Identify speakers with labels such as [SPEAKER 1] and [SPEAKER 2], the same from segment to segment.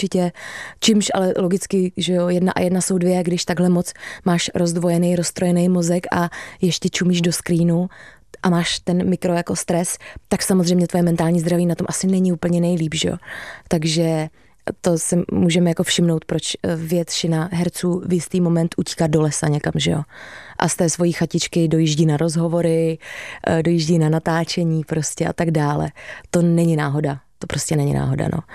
[SPEAKER 1] určitě, čímž ale logicky, že jo, 1 a 1 jsou 2, když takhle moc máš rozdvojený, rozstrojený mozek a ještě čumíš do screenu a máš ten mikro jako stres, tak samozřejmě tvoje mentální zdraví na tom asi není úplně nejlíp, že jo. Takže to si můžeme jako všimnout, proč většina herců v jistý moment utíká do lesa někam, že jo. A z té svojí chatičky dojíždí na rozhovory, dojíždí na natáčení prostě a tak dále. To není náhoda. To prostě není náhoda, no.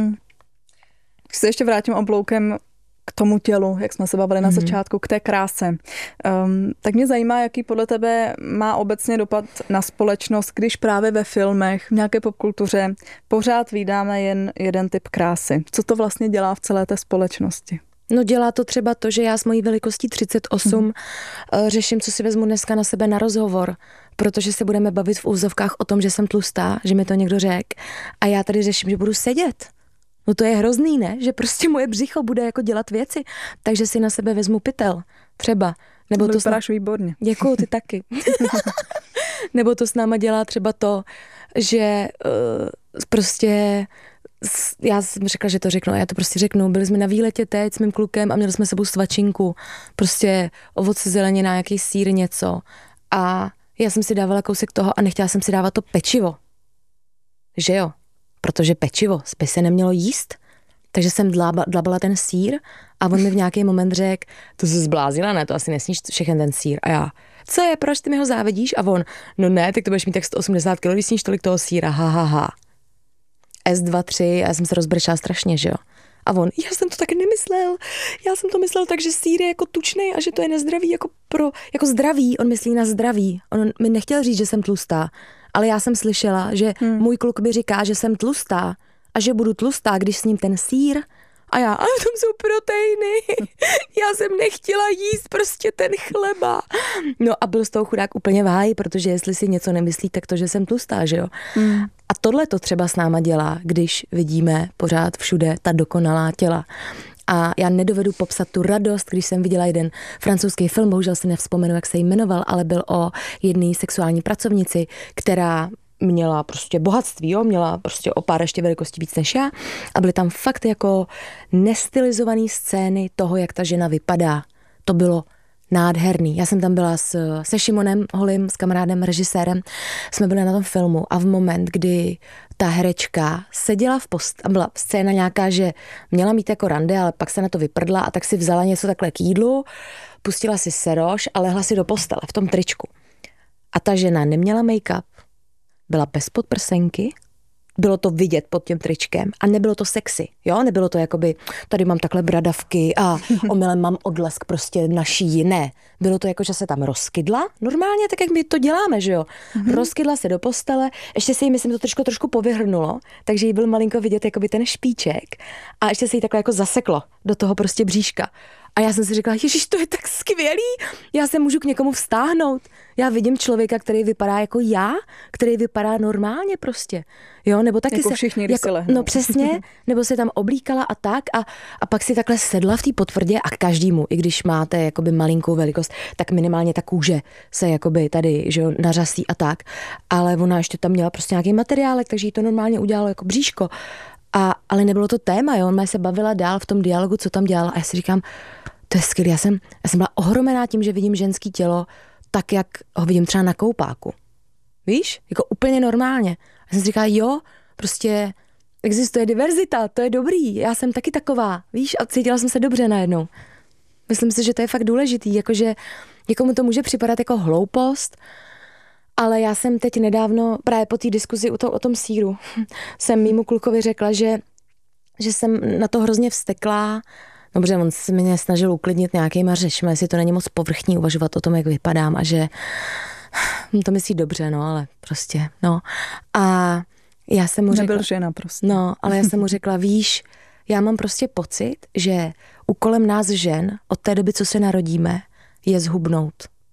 [SPEAKER 2] Když se ještě vrátím obloukem k tomu tělu, jak jsme se bavili na začátku, k té kráse. Tak mě zajímá, jaký podle tebe má obecně dopad na společnost, když právě ve filmech, v nějaké popkultuře pořád vídáme jen jeden typ krásy. Co to vlastně dělá v celé té společnosti?
[SPEAKER 1] No dělá to třeba to, že já s mojí velikostí 38 řeším, co si vezmu dneska na sebe na rozhovor, protože se budeme bavit v úzovkách o tom, že jsem tlustá, že mi to někdo řekl a já tady řeším, že budu sedět. No to je hrozný, ne? Že prostě moje břicho bude jako dělat věci, takže si na sebe vezmu pytel, třeba.
[SPEAKER 2] Nebo to vypadáš výborně.
[SPEAKER 1] Děkuju, ty taky. Nebo to s náma dělá třeba to, že prostě já jsem řekla, že to řeknu a já to prostě řeknu. Byli jsme na výletě teď s mým klukem a měli jsme sebou svačinku, prostě ovoce, zelenina, nějaký sýr, něco. A já jsem si dávala kousek toho a nechtěla jsem si dávat to pečivo. Že jo? Protože pečivo by se nemělo jíst. Takže jsem dlabala ten sýr a on mi v nějaký moment řekl, to jsi zblázila, ne, to asi nesníš všechny ten sýr. A já, co je, proč ty mi ho závidíš? A on, no ne, tak to budeš mít tak 180 kg, když sníš tolik toho sýra, ha. S2, 3, a já jsem se rozbrečela strašně, že jo. A on, já jsem to tak nemyslel, já jsem to myslel tak, že sýr je jako tučnej a že to je nezdravý jako zdravý, on myslí na zdraví. On mi nechtěl říct, že jsem tlustá, ale já jsem slyšela, že můj kluk mi říká, že jsem tlustá a že budu tlustá, když sním ten sýr. A já, ale v tom jsou proteiny. Já jsem nechtěla jíst prostě ten chleba. No a byl z toho chudák úplně v háji, protože jestli si něco nemyslí, tak to, že jsem tlustá, že jo. A tohle to třeba s náma dělá, když vidíme pořád všude ta dokonalá těla. A já nedovedu popsat tu radost, když jsem viděla jeden francouzský film, bohužel si nevzpomenu, jak se jmenoval, ale byl o jedné sexuální pracovnici, která měla prostě bohatství, jo? Měla prostě o pár ještě velikostí víc než já a byly tam fakt jako nestylizované scény toho, jak ta žena vypadá. To bylo nádherný. Já jsem tam byla se Šimonem Holým, s kamarádem, režisérem, jsme byli na tom filmu a v moment, kdy ta herečka seděla v a byla scéna nějaká, že měla mít jako rande, ale pak se na to vyprdla a tak si vzala něco takhle k jídlu, pustila si seroš a lehla si do postele v tom tričku. A ta žena neměla make-up, byla bez podprsenky, bylo to vidět pod tím tričkem a nebylo to sexy, jo, nebylo to jakoby, tady mám takhle bradavky a omylem mám odlesk prostě na šíji, ne. Bylo to jako, že se tam rozkydla, normálně tak, jak my to děláme, že jo. Rozkydla se do postele, ještě se jí, myslím, to trošku povyhrnulo, takže jí byl malinko vidět jakoby ten špiček a ještě se jí takhle jako zaseklo do toho prostě bříška. A já jsem si řekla, ježiš, to je tak skvělý, já se můžu k někomu vztáhnout. Já vidím člověka, který vypadá jako já, který vypadá normálně prostě. Jo, nebo taky
[SPEAKER 2] jako
[SPEAKER 1] se
[SPEAKER 2] všichni, když
[SPEAKER 1] jako, no přesně, nebo se tam oblíkala a tak a pak si takhle sedla v té potvrdě a každému, i když máte jakoby malinkou velikost, tak minimálně ta kůže se jakoby tady, že jo, nařasí a tak. Ale ona ještě tam měla prostě nějaký materiálek, takže jí to normálně udělalo jako bříško. Ale nebylo to téma, jo, ona se bavila dál v tom dialogu, co tam dělala a já si říkám, to je skvělé, já jsem byla ohromená tím, že vidím ženský tělo tak, jak ho vidím třeba na koupáku. Víš? Jako úplně normálně. Já jsem si říkala, jo, prostě existuje diverzita, to je dobrý, já jsem taky taková, víš? A cítila jsem se dobře najednou. Myslím si, že to je fakt důležitý, jakože někomu to může připadat jako hloupost, ale já jsem teď nedávno, právě po té diskuzi o tom sýru, jsem mýmu klukovi řekla, že jsem na to hrozně vzteklá. Dobře, on se mě snažil uklidnit nějakýma řečmi, jestli to není moc povrchní uvažovat o tom, jak vypadám a že to myslí dobře, no, ale prostě, no. A já jsem mu řekla...
[SPEAKER 2] Nebyl žena prostě.
[SPEAKER 1] No, ale já jsem mu řekla, víš, já mám prostě pocit, že úkolem nás žen od té doby, co se narodíme, je zhubnout.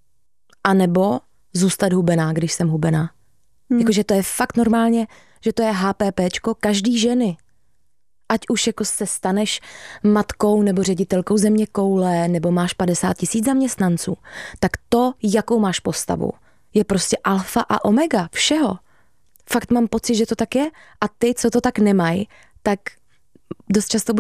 [SPEAKER 1] A nebo zůstat hubená, když jsem hubená. Jakože to je fakt normálně, že to je HPPčko každý ženy. Ať už jako se staneš matkou nebo ředitelkou zeměkoule, nebo máš 50 000 zaměstnanců, tak to, jakou máš postavu, je prostě alfa a omega všeho. Fakt mám pocit, že to tak je a ty, co to tak nemají, tak dost často